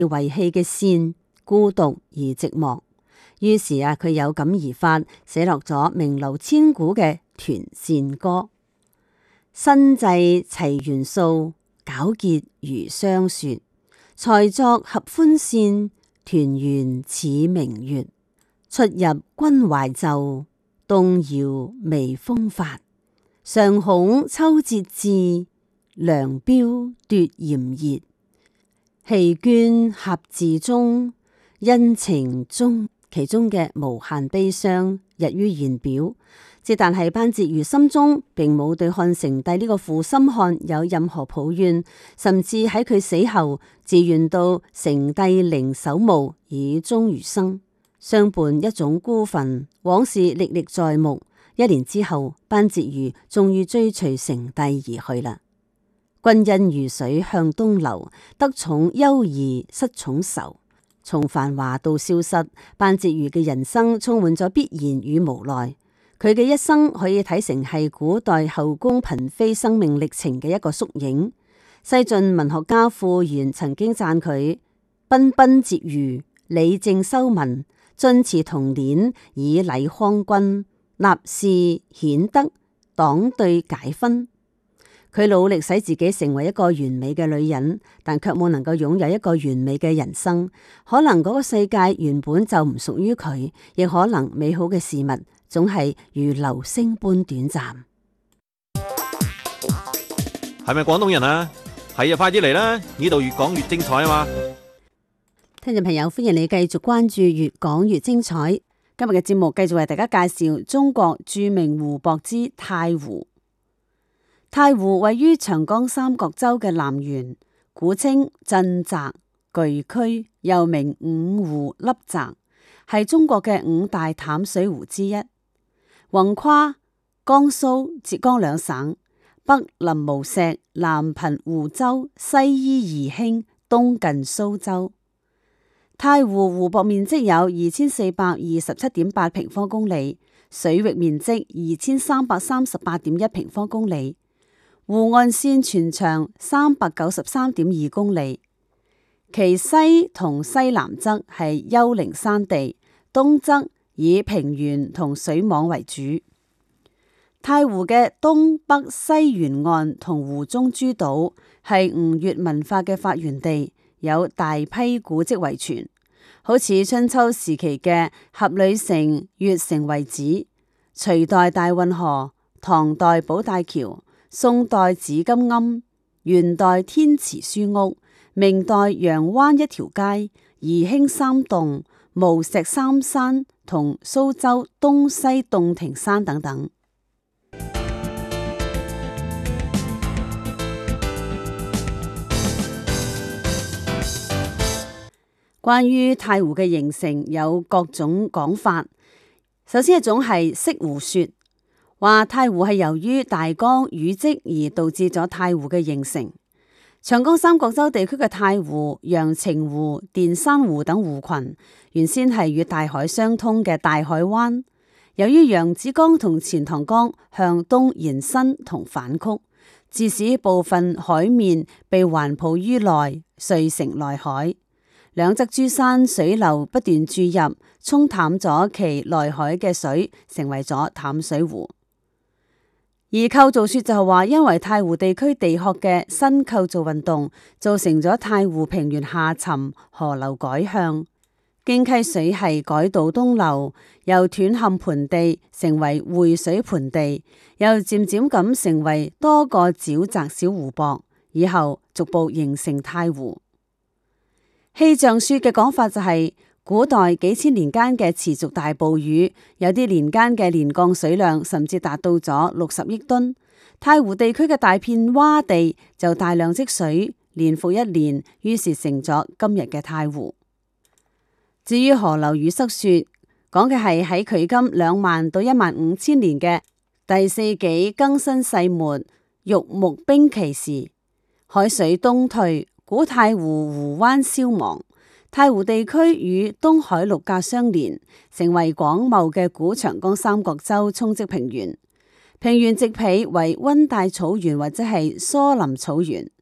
遺棄嘅蟬，孤獨而寂寞。於是佢有感而發，寫落咗名流千古嘅團扇歌。新製齊元素，皎潔如霜雪。才作合歡扇，團圓似明月。出入君懷袖，動搖微風發。常恐秋節至，涼標奪炎熱。戲絹合字中，因情中。其中嘅無限悲傷溢於言表。之但係班婕妤心中並冇對漢成帝呢個負心漢有任何抱怨，甚至喺佢死後自願到成帝陵守墓，以終餘生。相伴一種孤憤，往事歷歷在目。1年之後，班婕妤終於追隨成帝而去啦。君恩如水向東流，得寵憂而失寵愁。從繁華到消失，班婕妤嘅人生充滿咗必然與無奈。佢嘅一生可以睇成係古代後宮嬪妃生命歷程嘅一個縮影。西晉文學家傅園曾經讚佢：彬彬婕妤，理政修文，晉祠銅鏈，以禮匡君，立事顯德，黨對解紛。佢努力使自己成為一個完美嘅女人，但卻冇能夠擁有一個完美嘅人生。可能嗰個世界原本就唔屬於佢，亦可能美好嘅事物總係如流星般短暫。 係咪廣東人啊？係啊，快啲嚟啦！呢度越講越精彩啊嘛！ 聽眾朋友，歡迎你繼續關注越講越精彩。今日嘅節目繼續為大家介紹中國著名湖泊之太湖。太湖位於長江三角洲嘅南緣，古稱鎮澤、巨區，又名五湖粒澤，係中國嘅5大淡水湖之一。橫跨江蘇、浙江兩省，北臨無錫，南瀕湖州，西依宜興，東近蘇州。太湖湖泊面積有2427.8平方公里，水域面積2338.1平方公里。湖岸線全長393.2公里，其西同西南側係丘陵山地，東側以平原同水網為主。太湖嘅東北西沿岸同湖中諸島係吳越文化嘅發源地，有大批古蹟遺存，好似春秋時期嘅闔閭城、越城遺址、隋代大運河、唐代寶大橋、宋代紫金庵、元代天池書屋、明代楊灣一條街、宜興三洞、無錫三山同蘇州東西洞庭山等等。關於太湖嘅形成有各種講法。首先一種係潟湖說，話太湖係由於大江淤積而導致咗太湖嘅形成。長江三角洲地區嘅太湖、陽澄湖、淀山湖等湖群，原先係與大海相通嘅大海灣。由於揚子江同錢塘江向東延伸同反曲，致使部分海面被環抱於內，遂成內海。兩側諸山水流不斷注入，沖淡咗其內海嘅水，成為咗淡水湖。而構造說就係話，因為太湖地區地殼嘅新構造運動，造成咗太湖平原下沉，河流改向，經溪水系改道東流，由斷陷盆地成為匯水盆地，又漸漸咁成為多個沼澤小湖泊，以後逐步形成太湖。氣象說嘅講法就係，古代幾千年間嘅持續大暴雨，有啲年間嘅年降水量甚至達到咗60億噸。太湖地區嘅大片窪地就大量積水，年復一年，於是成咗今日嘅太湖。至於河流淤塞說，講嘅係喺距今2萬到15000年嘅第四紀庚申世末玉木冰期時，海水東退，古太湖湖灣消亡，太湖地區與東海陸架相連，成為廣袤嘅古長江三角洲沖積平原。平原植被為溫帶草原或者係疏林草原，